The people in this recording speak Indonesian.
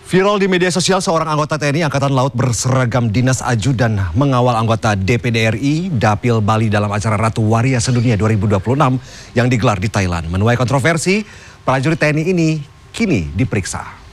Viral di media sosial seorang anggota TNI Angkatan Laut berseragam dinas ajudan mengawal anggota DPD RI Dapil Bali dalam acara Ratu Waria Sedunia 2026 yang digelar di Thailand. Menuai kontroversi, prajurit TNI ini kini diperiksa.